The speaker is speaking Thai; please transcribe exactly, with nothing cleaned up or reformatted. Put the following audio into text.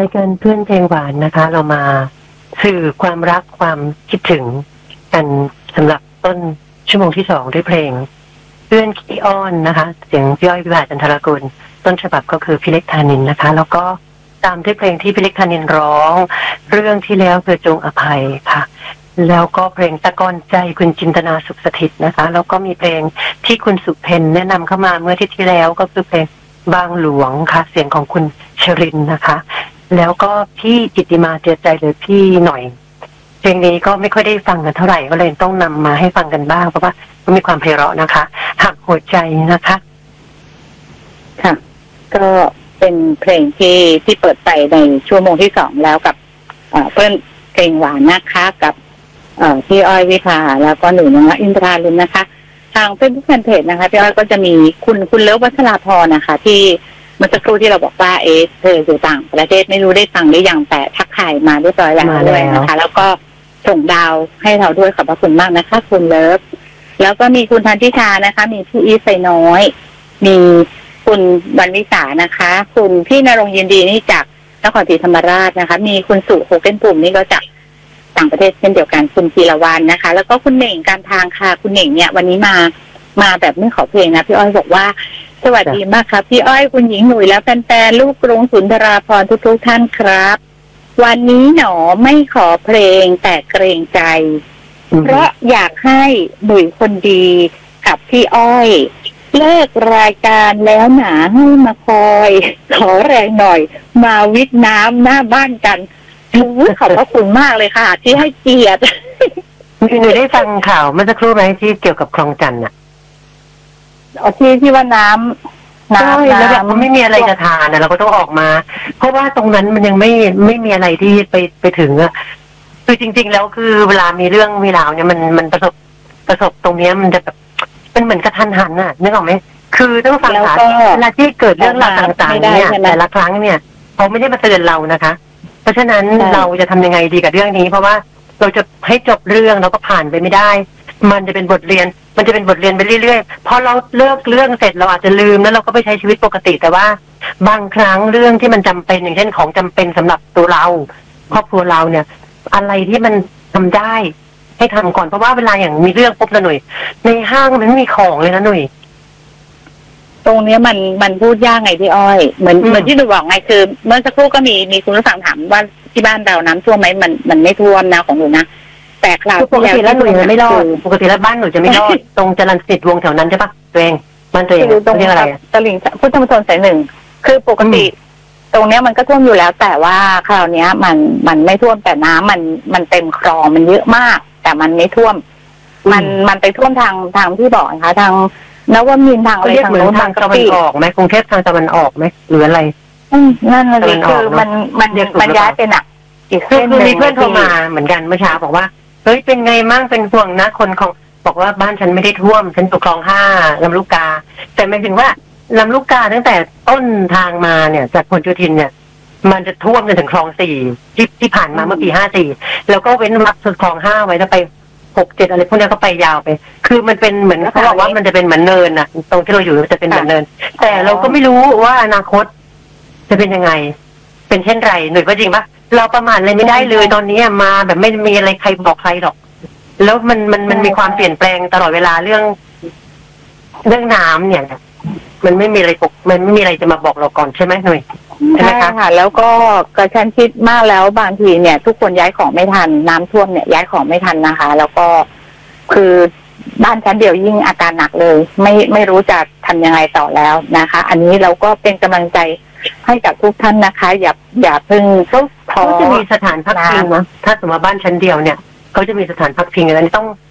ายการเพื่อนเพลงหวานนะคะเรามาสื่อความรักความคิดถึงกันสำหรับต้นชั่วโมงที่สองด้วยเพลงเพื่อนขี้อ้อนนะคะเสียงพี่อ้อยวิภาจันทรกุลต้นฉบับก็คือพี่เล็กธานินนะคะแล้วก็ตามด้วยเพลงที่พี่เล็กธานินร้องเรื่องที่แล้วเธอจงอภัยค่ะแล้วก็เพลงตะกอนใจคุณจินตนาสุขสถิตนะคะแล้วก็มีเพลงที่คุณสุเพนแนะนำเข้ามาเมื่อที่ที่แล้วก็คือเพลงบางหลวงค่ะเสียงของคุณชรินนะคะแล้วก็พี่จิตติมาเจือใจหรือพี่หน่อยเพลงนี้ก็ไม่ค่อยได้ฟังกันเท่าไหร่ก็เลยต้องนำมาให้ฟังกันบ้างเพราะว่ามันมีความไพเราะนะคะหักหัวใจนะคะค่ะก็เป็นเพลงที่ที่เปิดไปในชั่วโมงที่สองแล้วกับเพื่อนเพลงหวานนะคะกับพี่อ้อยวิภาแล้วก็หนูนงอินทราลุนนะคะทางเฟซบุ๊กแฟนเพจนะคะพี่อ้อยก็จะมีคุณคุณเลิฟวัชราพรนะคะที่เมื่อสักครู่ที่เราบอกว่าเอสเธออยู่ต่างประเทศไม่รู้ได้ฟังหรือยังแต่ทักทายมาเรียบร้อยแล้วด้วยนะคะแล้วก็ส่งดาวให้เราด้วยขอบพระคุณมากนะคะคุณเลิฟแล้วก็มีคุณธันทิชานะคะมีพี่อีไซน้อยมีคุณวันวิสานะคะคุณพี่นรงค์ยินดีนี่จากนครศรีธรรมราชนะคะมีคุณสุโฮเกนปุ่มนี่ก็จากต่างประเทศเช่นเดียวกันคุณกีรวันนะคะแล้วก็คุณเหน่งการทางค่ะคุณเหน่งเนี่ยวันนี้มามาแบบไม่ขอเพลงนะพี่อ้อยบอกว่าสวัสดีมากครับพี่อ้อยคุณหญิงหนุ่ยและแฟนๆลูกกรุงสุนทราภรณ์ทุกๆท่านครับวันนี้หนอไม่ขอเพลงแต่เกรงใจเพราะอยากให้หนุ่ยคนดีกับพี่อ้อยเลิกรายการแล้วหนาให้มาคอยขอแรงหน่อยมาวิทน้ำหน้าบ้านกันขอบพระคุณมากเลยค่ะที่ให้เกียรติหนูได้ฟังข่าวเมื่อสักครู่ไหมที่เกี่ยวกับคลองจันทร์อ่ะที่ที่ว่าน้ำน้ำแล้วแบบมันไม่มีอะไรจะทานนะเราก็ต้องออกมาเพราะว่าตรงนั้นมันยังไม่ไม่มีอะไรที่ไปไปถึงอ่ะคือจริงๆแล้วคือเวลามีเรื่องมีราวเนี่ยมันมันประสบประสบตรงนี้มันจะแบบมันเหมือนกระทันหันน่ะนึกออกไหมคือต้องฟังค่ะเวลาที่เกิดเรื่องราวต่างๆเนี่ยแต่ละครั้งเนี่ยเขาไม่ได้มาเตือนเรานะคะเพราะฉะนั้นเราจะทำยังไงดีกับเรื่องนี้เพราะว่าเราจะให้จบเรื่องเราก็ผ่านไปไม่ได้มันจะเป็นบทเรียนมันจะเป็นบทเรียนไปเรื่อยๆพอเราเลิกเรื่องเสร็จเราอาจจะลืมแล้วเราก็ไปใช้ชีวิตปกติแต่ว่าบางครั้งเรื่องที่มันจำเป็นอย่างเช่นของจำเป็นสำหรับตัวเราครอบครัวเราเนี่ยอะไรที่มันทำได้ให้ทำก่อนเพราะว่าเวลาอย่างมีเรื่องปุ๊บนะหน่อยในห้างมันไม่มีของเลยนะหน่อยตรงนี้มันมันพูดยากไงพี่อ้อยเหมือนเหมือนที่หนูบอกไงคือเมื่อสักครู่ก็มีมีคุณผู้ฟังถามว่าที่บ้านเราน้ำท่วมไหมมันมันไม่ท่วมนะของหนูนะแต่คราวปกติแล้วหนูไม่รอดปกติแล้วบ้านหนูจะไม่รอดตรงจรัญสนิทวงแถวนั้นใช่ปะตัวเองบ้านตัวเองตรงนี้อะไรตลิ่งพุทธมณฑลสายหนึ่งคือปกติตรงเนี้ยมันก็ท่วมอยู่แล้วแต่ว่าคราวเนี้ยมันมันไม่ท่วมแต่น้ำมันมันเต็มคลองมันเยอะมากแต่มันไม่ท่วมมันมันไปท่วมทางทางที่บอกนะคะทางนวมินทร์ทางอะไรทางโน้นทางตะวันออกไหมกรุงเทพทางตะวันออกไหมหรืออะไรนั่นเลยคือมันมันมันย้ายไปหนักอีกเส้นนึงมีเพื่อนโทรมาเหมือนกันเมื่อเช้าบอกว่าเฮ้ยเป็นไงมั่งเป็นห่วงนะคนของบอกว่าบ้านฉันไม่ได้ท่วมฉันอยู่คลองห้าลำลูกกาแต่หมายถึงว่าลำลูกกาตั้งแต่ต้นทางมาเนี่ยจากพหลโยธินเนี่ยมันจะท่วมจนถึงคลองสี่ที่ที่ผ่านมาเมื่อปีห้าสี่แล้วก็เว้นรับสุดคลองห้าไว้แล้วไปหกเจ็ดอะไรพวกนี้ก็ไปยาวไปคือมันเป็นเหมือนเขาบอกว่ามันจะเป็นเหมือนเนินน่ะตรงที่เราอยู่จะเป็นเหมือนเนินแต่เราก็ไม่รู้ว่าอนาคตจะเป็นยังไงเป็นเช่นไรหน่อยก็จริงปะเราประมาทอะไรไม่ได้เลยตอนนี้มาแบบไม่มีอะไรใครบอกใครหรอกแล้วมันมันมันมีความเปลี่ยนแปลงตลอดเวลาเรื่องเรื่องน้ำเนี่ยมันไม่มีอะไรปกมันไม่มีอะไรจะมาบอกเราก่อนใช่ไหมหน่อยใช่ไหมคะค่ะแล้วก็กระชั้นชิดมากแล้วบางทีเนี่ยทุกคนย้ายของไม่ทันน้ำท่วมเนี่ยย้ายของไม่ทันนะคะแล้วก็คือบ้านชั้นเดียวยิ่งอาการหนักเลยไม่ไม่รู้จะทำยังไงต่อแล้วนะคะอันนี้เราก็เป็นกำลังใจให้กับทุกท่านนะคะอย่าอย่าเพิ่งเขาจะมีสถานพักพิงนะถ้าสมมติบ้านชั้นเดียวเนี่ยเขาจะมีสถานพักพิงอะไรนี่ต้อง